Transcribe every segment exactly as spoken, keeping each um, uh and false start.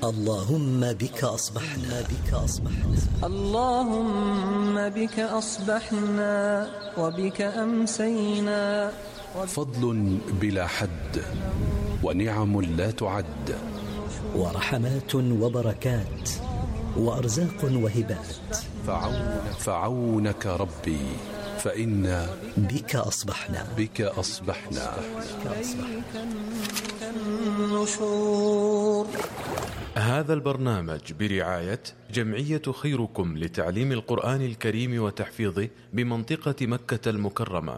اللهم بك أصبحنا بك أصبحنا اللهم بك أصبحنا وبك أمسينا. فضل بلا حد ونعم لا تعد ورحمات وبركات وأرزاق وهبات فعون فعونك ربي فإنا بك أصبحنا بك أصبحنا النشور. هذا البرنامج برعاية جمعية خيركم لتعليم القرآن الكريم وتحفيظه بمنطقة مكة المكرمة.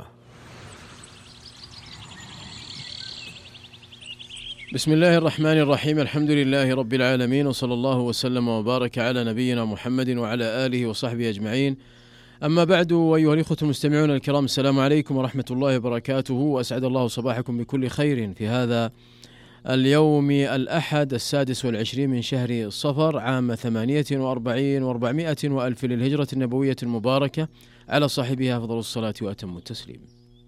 بسم الله الرحمن الرحيم. الحمد لله رب العالمين، وصلى الله وسلم وبارك على نبينا محمد وعلى آله وصحبه أجمعين. أما بعد، أيها الإخوة المستمعون الكرام، السلام عليكم ورحمة الله وبركاته، وأسعد الله صباحكم بكل خير في هذا اليوم الأحد السادس والعشرين من شهر صفر عام ثمانية وأربعين وأربعمائة وألف للهجرة النبوية المباركة، على صاحبها أفضل الصلاة وأتم التسليم.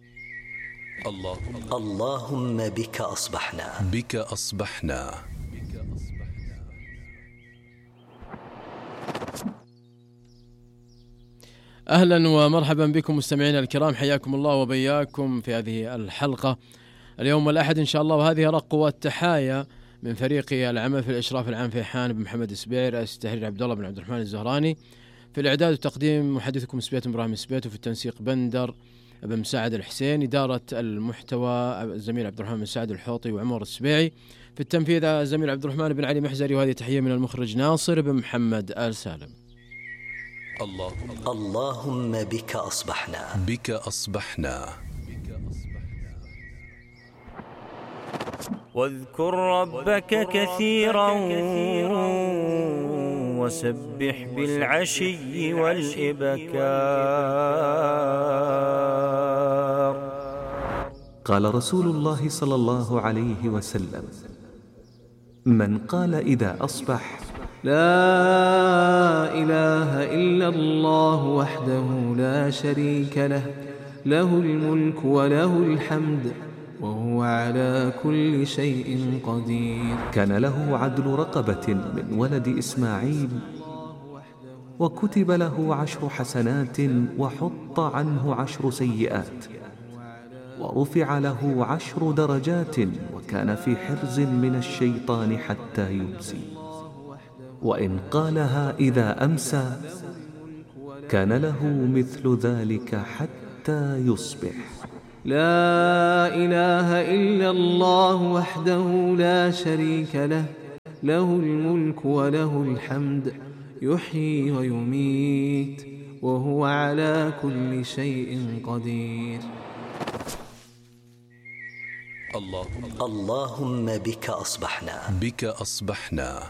اللهم اللهم بك أصبحنا بك أصبحنا أهلا ومرحبا بكم مستمعينا الكرام، حياكم الله وبياكم في هذه الحلقة اليوم الأحد إن شاء الله. وهذه رق والتحايا من فريق العمل في الإشراف العام في حان بن محمد السبيعي، رئيس التحرير عبد الله بن عبد الرحمن الزهراني، في الإعداد والتقديم محدثكم سبيت إبراهيم سبيت، وفي التنسيق بندر بن مساعد الحسين، إدارة المحتوى الزميل عبد الرحمن بن سعد الحوطي وعمر السبيعي، في التنفيذ الزميل عبد الرحمن بن علي محزري. وهذه تحية من المخرج ناصر بن محمد آل سالم. اللهم اللهم بك أصبحنا بك أصبحنا واذكر ربك كثيرا وسبح بالعشي والإبكار. قال رسول الله صلى الله عليه وسلم: من قال إذا أصبح: لا إله إلا الله وحده لا شريك له، له الملك وله الحمد وهو على كل شيء قدير، كان له عدل رقبة من ولد إسماعيل، وكتب له عشر حسنات وحط عنه عشر سيئات، ورفع له عشر درجات، وكان في حرز من الشيطان حتى يمسي. وإن قالها إذا أمسى كان له مثل ذلك حتى يصبح. لا إله إلا الله وحده لا شريك له، له الملك وله الحمد يحيي ويميت وهو على كل شيء قدير. اللهم اللهم بك أصبحنا بك أصبحنا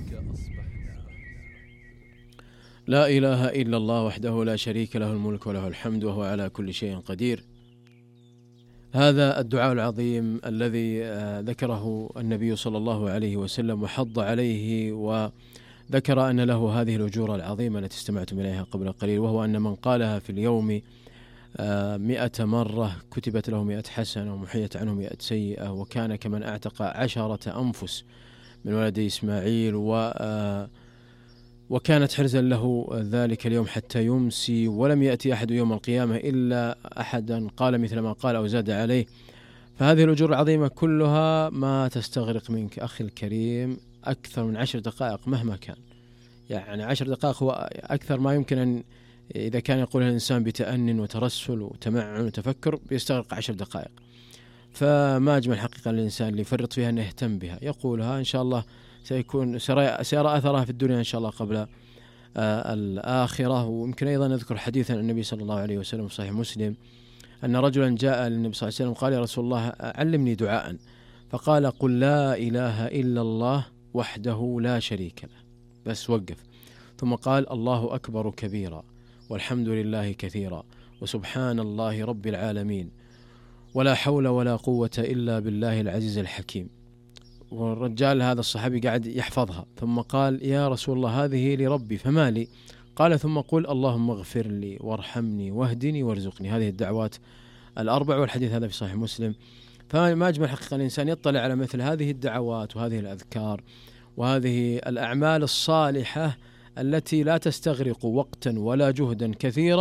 لا إله إلا الله وحده لا شريك له، الملك وله الحمد وهو على كل شيء قدير. هذا الدعاء العظيم الذي ذكره النبي صلى الله عليه وسلم وحض عليه، وذكر أن له هذه الأجور العظيمة التي استمعتم إليها قبل قليل، وهو أن من قالها في اليوم مئة مرة كتبت له مئة حسنة ومحيت عنه مئة سيئة، وكان كمن أعتق عشرة أنفس من ولد إسماعيل، و وكانت حرزا له ذلك اليوم حتى يمسي، ولم يأتي أحد يوم القيامة إلا أحدا قال مثل ما قال أو زاد عليه. فهذه الأجور العظيمة كلها ما تستغرق منك أخي الكريم أكثر من عشر دقائق مهما كان. يعني عشر دقائق هو أكثر ما يمكن أن إذا كان يقولها الإنسان بتأن وترسل وتمعن وتفكر بيستغرق عشر دقائق. فما أجمل حقيقة الإنسان اللي يفرط فيها أنه يهتم بها، يقولها إن شاء الله سيكون سيرى أثرها في الدنيا إن شاء الله قبل آه الآخرة. ويمكن أيضا نذكر حديثا عن النبي صلى الله عليه وسلم في صحيح مسلم أن رجلا جاء للنبي صلى الله عليه وسلم قال: يا رسول الله علمني دعاء، فقال: قل لا إله إلا الله وحده لا شريك له. بس وقف، ثم قال: الله أكبر كبيرا والحمد لله كثيرا وسبحان الله رب العالمين ولا حول ولا قوة إلا بالله العزيز الحكيم. والرجال هذا الصحابي قاعد يحفظها، ثم قال: يا رسول الله هذه لربي فما لي؟ قال: ثم قل اللهم اغفر لي وارحمني واهدني وارزقني. هذه الدعوات الأربع، والحديث هذا في صحيح مسلم. فما أجمل حقيقة الإنسان يطلع على مثل هذه الدعوات وهذه الأذكار وهذه الأعمال الصالحة التي لا تستغرق وقتا ولا جهدا كثيرا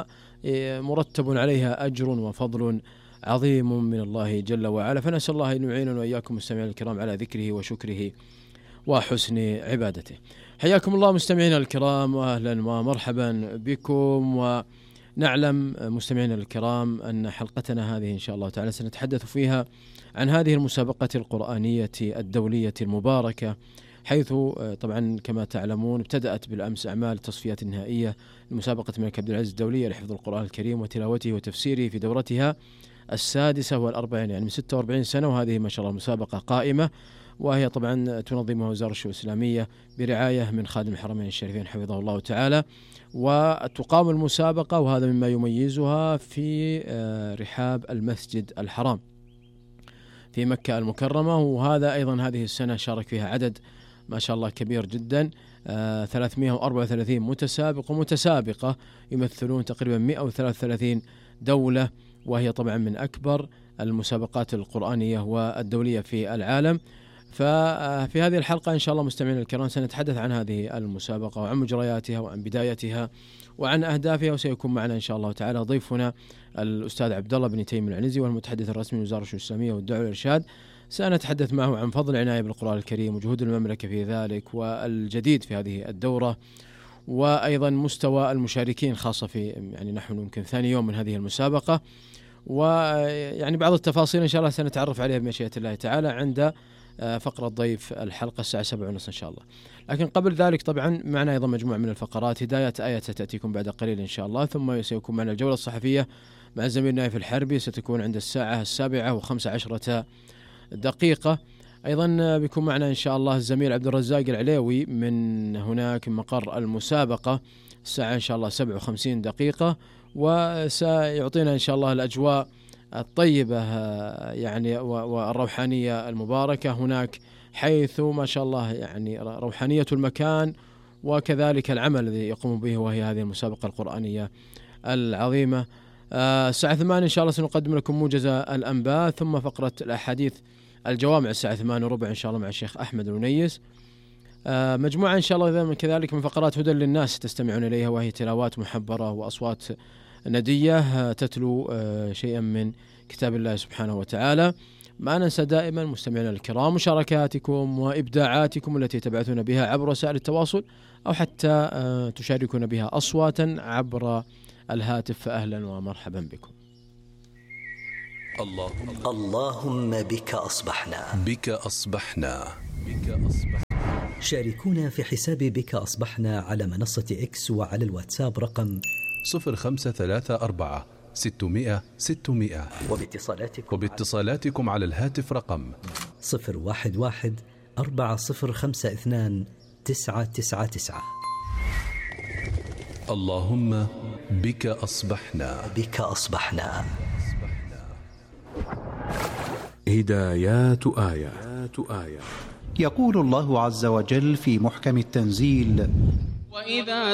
ومرتب عليها أجر وفضل عظيم من الله جل وعلا. فنسأل الله أن يعيننا وإياكم مستمعين الكرام على ذكره وشكره وحسن عبادته. حياكم الله مستمعينا الكرام وأهلا ومرحبا بكم. ونعلم مستمعينا الكرام أن حلقتنا هذه إن شاء الله تعالى سنتحدث فيها عن هذه المسابقة القرآنية الدولية المباركة، حيث طبعا كما تعلمون ابتدأت بالأمس أعمال التصفيات النهائية لمسابقة الملك عبد العزيز الدولية لحفظ القرآن الكريم وتلاوته وتفسيره في دورتها السادسة والأربعين، يعني من ستة وأربعين سنة، وهذه ما شاء الله مسابقة قائمة، وهي طبعا تنظمها وزارة الشؤون الإسلامية برعاية من خادم الحرمين الشريفين حفظه الله تعالى. وتقام المسابقة وهذا مما يميزها في رحاب المسجد الحرام في مكة المكرمة، وهذا أيضا هذه السنة شارك فيها عدد ما شاء الله كبير جدا، آه ثلاثمائة وأربعة وثلاثين متسابق ومتسابقة يمثلون تقريبا مئة وثلاثة وثلاثين دولة، وهي طبعا من أكبر المسابقات القرآنية والدولية في العالم. ففي هذه الحلقة إن شاء الله مستمعين الكرام سنتحدث عن هذه المسابقة وعن مجرياتها وعن بدايتها وعن أهدافها، وسيكون معنا إن شاء الله تعالى ضيفنا الأستاذ عبد الله بن تيم العنزي والمتحدث الرسمي لوزارة الشؤون الإسلامية والدعوة والإرشاد. سنتحدث معه عن فضل العناية بالقرآن الكريم وجهود المملكة في ذلك والجديد في هذه الدورة، وأيضا مستوى المشاركين خاصة في يعني نحن يمكن ثاني يوم من هذه المسابقة، ويعني بعض التفاصيل إن شاء الله سنتعرف عليها بمشيئة الله تعالى عند فقرة ضيف الحلقة الساعة سبعة ونصف إن شاء الله. لكن قبل ذلك طبعا معنا أيضا مجموعة من الفقرات. هداية آية ستأتيكم بعد قليل إن شاء الله، ثم سيكون معنا الجولة الصحفية مع زميل نايف الحربي، ستكون عند الساعة السابعة وخمسة عشرة دقيقة. أيضا بيكون معنا إن شاء الله الزميل عبد الرزاق العليوي من هناك من مقر المسابقة الساعة إن شاء الله سبعة وخمسين دقيقة، وسيعطينا إن شاء الله الأجواء الطيبة يعني والروحانية المباركة هناك، حيث ما شاء الله يعني روحانية المكان وكذلك العمل الذي يقوم به وهي هذه المسابقة القرآنية العظيمة. الساعة ثمانية إن شاء الله سنقدم لكم موجز الأنباء، ثم فقرة الأحاديث الجوامع الساعة ثمانية وربع إن شاء الله مع الشيخ أحمد الونيس. مجموعة إن شاء الله كذلك من فقرات هدى للناس تستمعون إليها، وهي تلاوات محبرة وأصوات ندية تتلو شيئا من كتاب الله سبحانه وتعالى. ما ننسى دائما مستمعينا الكرام مشاركاتكم وإبداعاتكم التي تبعثون بها عبر وسائل التواصل أو حتى تشاركون بها أصواتا عبر الهاتف، فأهلا ومرحبا بكم. اللهم اللهم بك أصبحنا بك أصبحنا بك أصبحنا. شاركونا في حساب بك أصبحنا على منصة إكس وعلى الواتساب رقم صفر خمسة ثلاثة أربعة ستمائة ستمائة، وباتصالاتكم وباتصالاتكم على الهاتف رقم صفر واحد واحد أربعة صفر خمسة اثنان تسعة تسعة تسعة. اللهم بك أصبحنا بك أصبحنا. هدايات آيات آية. يقول الله عز وجل في محكم التنزيل: وإذا